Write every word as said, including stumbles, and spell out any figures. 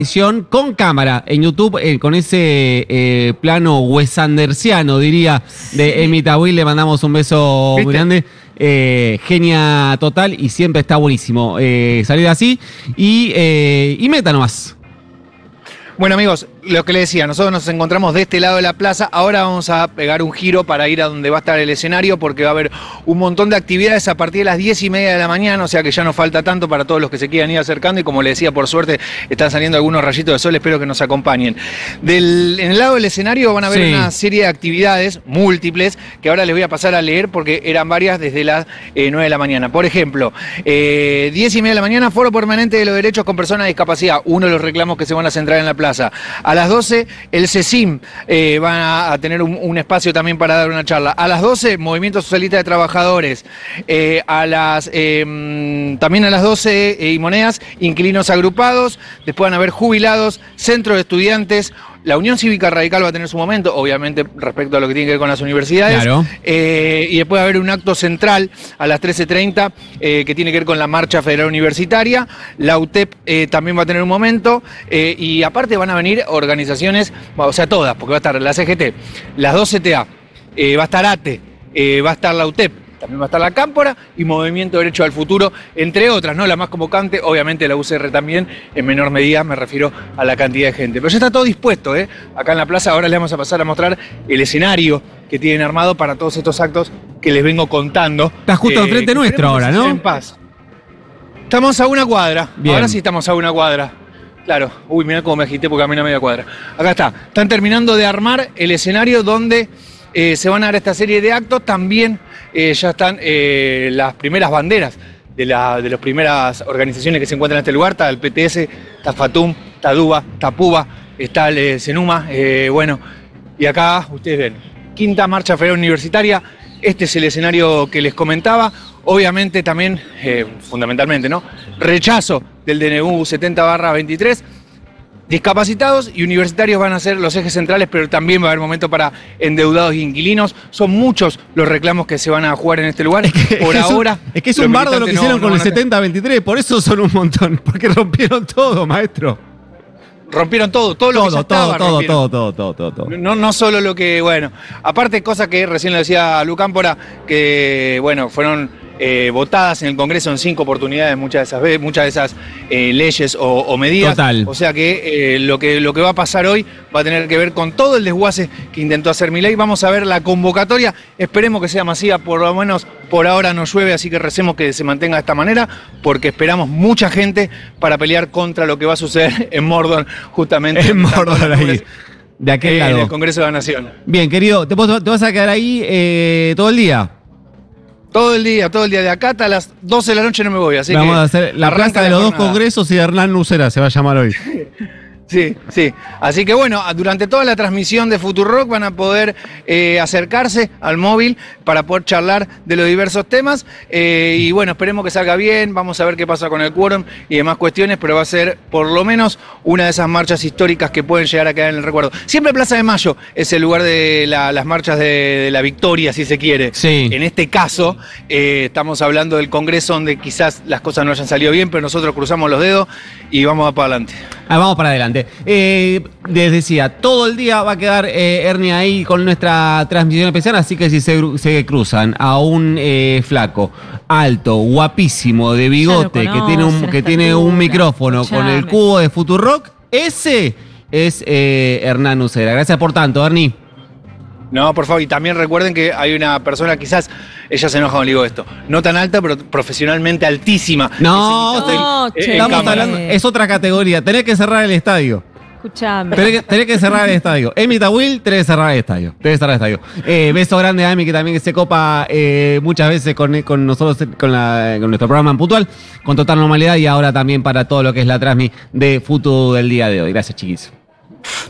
Con cámara en YouTube, eh, con ese eh, plano Wes Andersiano, diría, de Emi Tawil. Le mandamos un beso ¿Viste? muy grande. Eh, genia total y siempre está buenísimo eh, salir así. Y, eh, y meta nomás. Bueno, amigos, lo que les decía, nosotros nos encontramos de este lado de la plaza. Ahora vamos a pegar un giro para ir a donde va a estar el escenario, porque va a haber un montón de actividades a partir de las diez y media de la mañana, o sea que ya no falta tanto para todos los que se quieran ir acercando. Y como les decía, por suerte están saliendo algunos rayitos de sol, espero que nos acompañen. Del, en el lado del escenario van a haber sí. una serie de actividades múltiples que ahora les voy a pasar a leer porque eran varias desde las eh, nueve de la mañana. Por ejemplo, eh, diez y media de la mañana, foro permanente de los derechos con personas de discapacidad, uno de los reclamos que se van a centrar en la plaza. A las doce, el CECIM eh, va a tener un, un espacio también para dar una charla. A las doce, Movimiento Socialista de Trabajadores. Eh, a las, eh, también a las doce, eh, y monedas, inquilinos agrupados. Después van a haber jubilados, centro de estudiantes. La Unión Cívica Radical va a tener su momento, obviamente, respecto a lo que tiene que ver con las universidades. Claro. Eh, y después va a haber un acto central a las trece treinta eh, que tiene que ver con la Marcha Federal Universitaria. La U T E P eh, también va a tener un momento. Eh, y aparte van a venir organizaciones, o sea, todas, porque va a estar la C G T, las dos C T A, eh, va a estar ATE, eh, va a estar la U T E P. También va a estar la Cámpora y Movimiento Derecho al Futuro, entre otras, ¿no? La más convocante, obviamente la U C R también, en menor medida me refiero a la cantidad de gente. Pero ya está todo dispuesto, ¿eh? Acá en la plaza ahora les vamos a pasar a mostrar el escenario que tienen armado para todos estos actos que les vengo contando. Está justo eh, enfrente nuestro ahora, ¿no? En paz. Estamos a una cuadra, Bien. ahora sí estamos a una cuadra. Claro, uy, mirá cómo me agité porque camino a media cuadra. Acá está, están terminando de armar el escenario donde eh, se van a dar esta serie de actos. También eh, ya están eh, las primeras banderas de, la, de las primeras organizaciones que se encuentran en este lugar. Está el P T S, está FATUM, está DUBA, está PUBA, está el eh, CENUMA, eh, bueno, y acá ustedes ven, quinta marcha federal universitaria. Este es el escenario que les comentaba. Obviamente también, eh, fundamentalmente, ¿no? Rechazo del D N U setenta barra veintitrés. Discapacitados y universitarios van a ser los ejes centrales, pero también va a haber momento para endeudados y inquilinos. Son muchos los reclamos que se van a jugar en este lugar. Es que, por es ahora. Un, es que es un bardo lo que hicieron no, con no el setenta veintitrés, por eso son un montón, porque rompieron todo, maestro. Rompieron todo, todo lo todo, que ya todo, estaba, todo, todo, todo, todo, todo, todo. No, no solo lo que, bueno, aparte cosa que recién le decía a Lu Cámpora, que, bueno, fueron eh, votadas en el Congreso en cinco oportunidades muchas de esas, muchas de esas eh, leyes o, o medidas. Total. O sea que, eh, lo que lo que va a pasar hoy va a tener que ver con todo el desguace que intentó hacer Milei. Vamos a ver la convocatoria, esperemos que sea masiva, por lo menos por ahora no llueve, así que recemos que se mantenga de esta manera, porque esperamos mucha gente para pelear contra lo que va a suceder en Mordor, justamente. En Mordor, ahí. De aquel eh, lado. En el Congreso de la Nación. Bien, querido, ¿te, te vas a quedar ahí eh, todo el día? Todo el día, todo el día. De acá hasta las doce de la noche no me voy, así Vamos que a hacer la plaza de los dos congresos y Hernán Nucera se va a llamar hoy. Sí, sí. Así que bueno, durante toda la transmisión de Futurock van a poder eh, acercarse al móvil para poder charlar de los diversos temas. Eh, y bueno, esperemos que salga bien. Vamos a ver qué pasa con el quórum y demás cuestiones, pero va a ser por lo menos una de esas marchas históricas que pueden llegar a quedar en el recuerdo. Siempre Plaza de Mayo es el lugar de la, las marchas de, de la victoria, si se quiere. Sí. En este caso, eh, estamos hablando del Congreso donde quizás las cosas no hayan salido bien, pero nosotros cruzamos los dedos y vamos para adelante. Ah, vamos para adelante. Eh, les decía, todo el día va a quedar eh, Ernie ahí con nuestra transmisión especial, así que si se, se cruzan a un eh, flaco, alto, guapísimo, de bigote, conocen, que tiene un, que tiene un micrófono escuchame. con el cubo de Futurock, ese es eh, Hernán Nucera. Gracias por tanto, Ernie. No, por favor, y también recuerden que hay una persona, quizás, ella se enoja cuando digo esto, no tan alta, pero profesionalmente altísima. No, que no, en- che, en estamos cámara. hablando, es otra categoría. Tenés que cerrar el estadio. Escuchame. Tenés que, tenés que cerrar el estadio. Emi Tawil, tenés que cerrar el estadio. Tenés que cerrar el estadio. Eh, beso grande a Emi, que también se copa eh, muchas veces con, con nosotros, con, la, con nuestro programa en Puntual, con total normalidad, y ahora también para todo lo que es la transmi de Futu del día de hoy. Gracias, chiquis.